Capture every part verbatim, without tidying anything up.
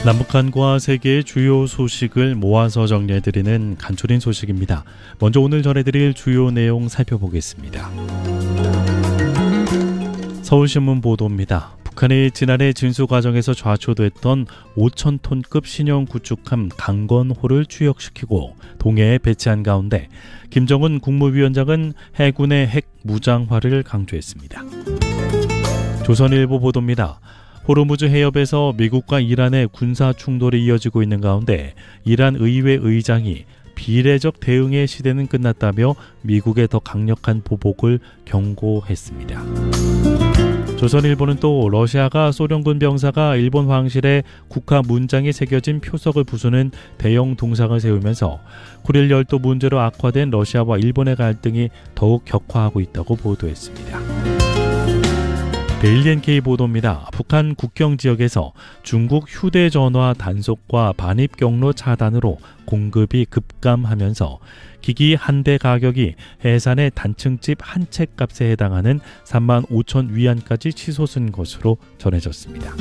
남북한과 세계의 주요 소식을 모아서 정리해드리는 간추린 소식입니다. 먼저 오늘 전해드릴 주요 내용 살펴보겠습니다. 서울신문 보도입니다. 북한이 지난해 진수 과정에서 좌초됐던 오천 톤급 신형 구축함 강건호를 추역시키고 동해에 배치한 가운데 김정은 국무위원장은 해군의 핵 무장화를 강조했습니다. 조선일보 보도입니다. 호르무즈 해협에서 미국과 이란의 군사 충돌이 이어지고 있는 가운데 이란 의회 의장이 비례적 대응의 시대는 끝났다며 미국의 더 강력한 보복을 경고했습니다. 조선일보는 또 러시아가 소련군 병사가 일본 황실에 국가 문장이 새겨진 표석을 부수는 대형 동상을 세우면서 쿠릴 열도 문제로 악화된 러시아와 일본의 갈등이 더욱 격화하고 있다고 보도했습니다. 데일리엔케이 보도입니다. 북한 국경 지역에서 중국 휴대전화 단속과 반입 경로 차단으로 공급이 급감하면서 기기 한 대 가격이 해산의 단층집 한 채 값에 해당하는 삼만 오천 위안까지 치솟은 것으로 전해졌습니다.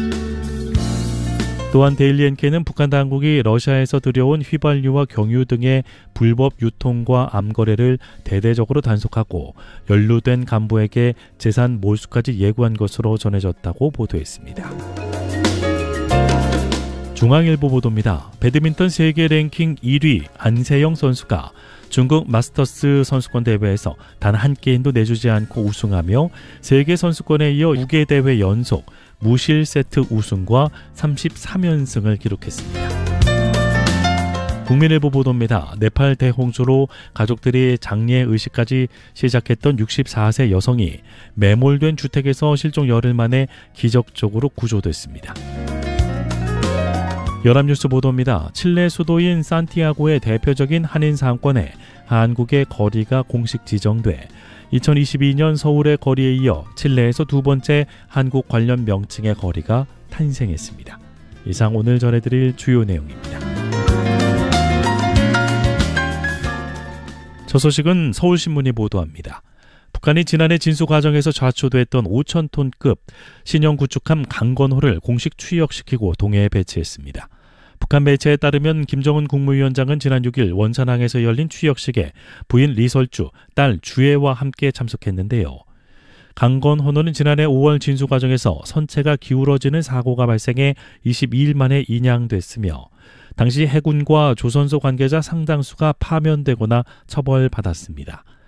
또한 데일리엔케이는 북한 당국이 러시아에서 들여온 휘발유와 경유 등의 불법 유통과 암거래를 대대적으로 단속하고 연루된 간부에게 재산 몰수까지 예고한 것으로 전해졌다고 보도했습니다. 중앙일보 보도입니다. 배드민턴 세계 랭킹 일 위 안세영 선수가 중국 마스터스 선수권 대회에서 단 한 게임도 내주지 않고 우승하며 세계 선수권에 이어 두 개 대회 연속 무실 세트 우승과 삼십삼 연승을 기록했습니다. 국민일보 보도입니다. 네팔 대홍수로 가족들이 장례 의식까지 시작했던 육십사 세 여성이 매몰된 주택에서 실종 열흘 만에 기적적으로 구조됐습니다. 연합뉴스 보도입니다. 칠레 수도인 산티아고의 대표적인 한인 상권에 한국의 거리가 공식 지정돼 이천이십이 년 서울의 거리에 이어 칠레에서 두 번째 한국 관련 명칭의 거리가 탄생했습니다. 이상 오늘 전해드릴 주요 내용입니다. 첫 소식은 서울신문이 보도합니다. 북한이 지난해 진수 과정에서 좌초됐던 오천 톤급 신형 구축함 강건호를 공식 추역시키고 동해에 배치했습니다. 북한 매체에 따르면 김정은 국무위원장은 지난 육 일 원산항에서 열린 추역식에 부인 리설주, 딸 주애와 함께 참석했는데요. 강건호는 지난해 오월 진수 과정에서 선체가 기울어지는 사고가 발생해 이십이 일 만에 인양됐으며 당시 해군과 조선소 관계자 상당수가 파면되거나 처벌받았습니다.